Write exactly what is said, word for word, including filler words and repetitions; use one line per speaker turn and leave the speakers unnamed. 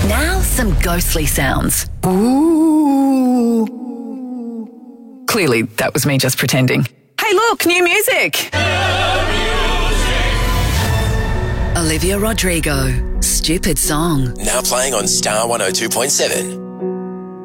Now, some ghostly sounds.
Ooh.
Clearly, that was me just pretending. Hey, look, new music! Olivia Rodrigo, Stupid Song.
Now playing on Star one oh two point seven.